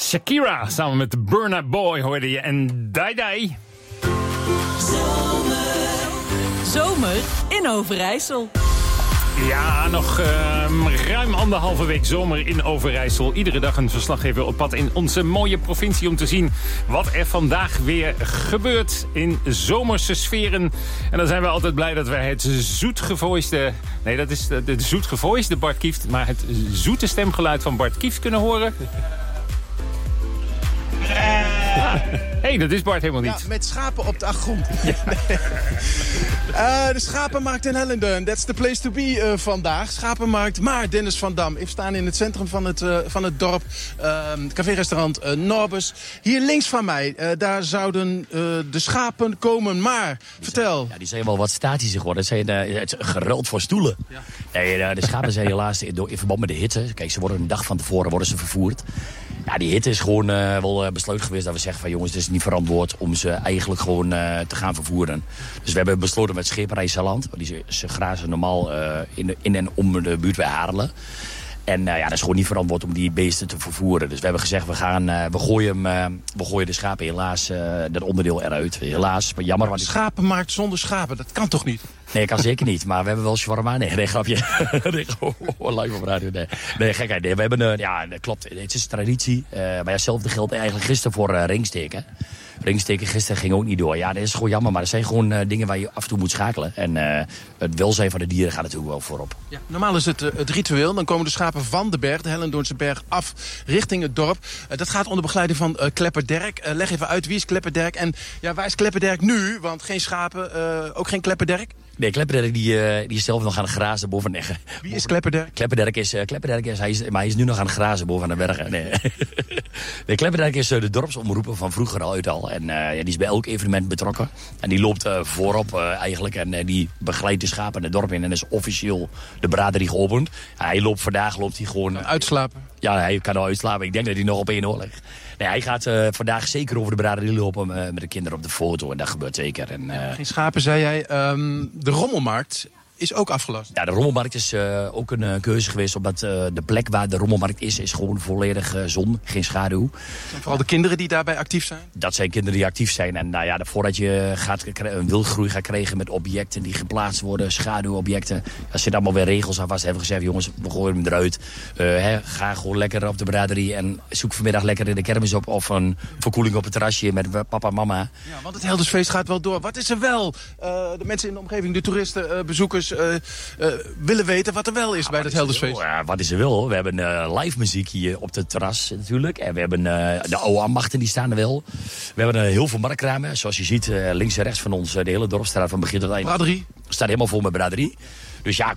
Shakira samen met Burna Boy hoorde je en Die Die. Zomer in Overijssel. Ja, nog ruim 1,5 week zomer in Overijssel. Iedere dag een verslaggever op pad in onze mooie provincie om te zien wat er vandaag weer gebeurt in zomerse sferen. En dan zijn we altijd blij dat wij het zoetgevoiste... Nee, dat is de zoetgevoiste Bart Kieft, maar het zoete stemgeluid van Bart Kieft kunnen horen. Hé, dat is Bart helemaal niet. Ja, met schapen op de achtergrond. De schapenmarkt in Hellendoorn. That's the place to be vandaag. Schapenmarkt, maar Dennis van Dam. Ik sta in het centrum van het dorp. Café-restaurant Norbus. Hier links van mij, daar zouden de schapen komen. Maar, vertel. Die zijn wel wat statischer geworden. Het is geruild voor stoelen. Ja. Nee, de schapen zijn helaas in verband met de hitte. Kijk, ze worden een dag van tevoren vervoerd. Ja, die hitte is gewoon wel besloten geweest dat we zeggen van jongens, het is niet verantwoord om ze eigenlijk gewoon te gaan vervoeren. Dus we hebben besloten met Scheperij Saland, ze grazen normaal in en om de buurt bij Haarlem. En dat is gewoon niet verantwoord om die beesten te vervoeren. Dus we hebben gezegd, we gooien de schapen helaas dat onderdeel eruit. Helaas, maar jammer. Want schapenmarkt zonder schapen, dat kan toch niet? Nee, kan zeker niet. Maar we hebben wel shawarma. Nee, grapje. Live op radio. Nee, gekheid. Nee, we hebben, dat klopt. Het is traditie. Maar hetzelfde geldt eigenlijk gisteren voor ringsteken. Ringsteken gisteren ging ook niet door. Ja, dat is gewoon jammer. Maar er zijn gewoon dingen waar je af en toe moet schakelen. En het welzijn van de dieren gaat natuurlijk wel voorop. Ja, normaal is het ritueel. Dan komen de schapen van de berg, de Hellendoornse berg, af richting het dorp. Dat gaat onder begeleiding van Klepperderk. Leg even uit, wie is Klepperderk? En ja, waar is Klepperderk nu? Want geen schapen, ook geen Klepperderk? Nee, Klepperderk die is zelf nog aan het grazen boven. Wie is Klepperderk? Klepperderk is hij is nu nog aan het grazen boven aan de bergen. Nee, Klepperderk is de dorpsomroeper van vroeger al. En die is bij elk evenement betrokken. En die loopt voorop eigenlijk. En die begeleidt de schapen het dorp in. En is officieel de braderie geopend. Vandaag loopt hij gewoon... Uitslapen? Ja, hij kan al uitslapen. Ik denk dat hij nog op 1 oor ligt. Nee, hij gaat vandaag zeker over de braderie lopen met de kinderen op de foto. En dat gebeurt zeker. En, geen schapen, zei jij. De rommelmarkt is ook afgelast. Ja, de rommelmarkt is ook een keuze geweest. Omdat de plek waar de rommelmarkt is gewoon volledig zon. Geen schaduw. En vooral de kinderen die daarbij actief zijn? Dat zijn kinderen die actief zijn. En voordat je een wildgroei gaat krijgen met objecten die geplaatst worden. Schaduwobjecten. Daar zitten allemaal weer regels aan vast. Hebben we gezegd, jongens, we gooien hem eruit. Ga gewoon lekker op de braderie. En zoek vanmiddag lekker in de kermis op. Of een verkoeling op het terrasje met papa en mama. Ja, want het Heldersfeest gaat wel door. Wat is er wel? De mensen in de omgeving, de toeristen, bezoekers... willen weten wat er wel is bij het Heldersfeest. Ja, wat is er wel? We hebben live muziek hier op het terras natuurlijk. En we hebben de oude ambachten, die staan er wel. We hebben heel veel marktramen. Zoals je ziet, links en rechts van ons, de hele dorpstraat van begin tot eind. Braderie? Staat helemaal vol met braderie. Dus ja,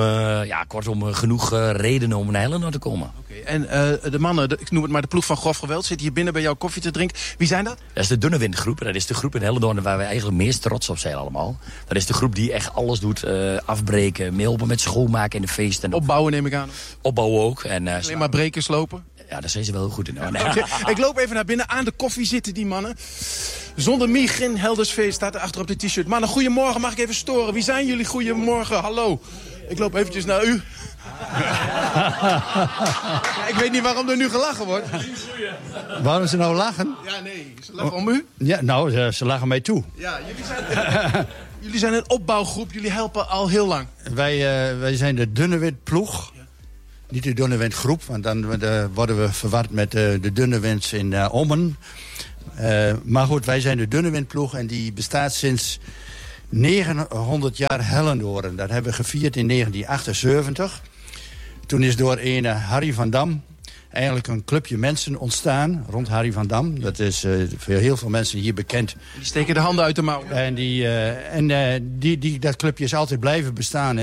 kortom genoeg redenen om naar Hellendoorn te komen. Okay. En de mannen, ik noem het maar de ploeg van grof geweld, zit hier binnen bij jou koffie te drinken. Wie zijn dat? Dat is de Dunne Windgroep. Dat is de groep in Hellendoorn waar we eigenlijk meest trots op zijn allemaal. Dat is de groep die echt alles doet. Afbreken, meelpen met schoonmaken in de feesten. Opbouwen neem ik aan. Opbouwen ook. En, alleen maar breken, slopen? Ja, daar zijn ze wel heel goed in. Ja, okay. Ik loop even naar binnen. Aan de koffie zitten die mannen. Zonder Miegin, Heldersfeest staat er achter op de t-shirt. Mannen, goedemorgen, mag ik even storen? Wie zijn jullie? Goedemorgen, hallo. Ik loop eventjes naar u. Ja, ik weet niet waarom er nu gelachen wordt. Waarom ze nou lachen? Ja, nee, ze lachen om u. Ja, nou, ze lachen mij toe. Ja, jullie zijn een opbouwgroep. Jullie helpen al heel lang. Wij zijn de Dunnewindploeg. Ja. Niet de Dunnewindgroep, want dan worden we verward met de Dunnewinds in Ommen. Maar goed, wij zijn de Dunnewindploeg en die bestaat sinds 900 jaar Hellendoorn. Dat hebben we gevierd in 1978. Toen is door een Harry van Dam eigenlijk een clubje mensen ontstaan rond Harry van Dam. Dat is voor heel veel mensen hier bekend. Die steken de handen uit de mouw. En dat clubje is altijd blijven bestaan.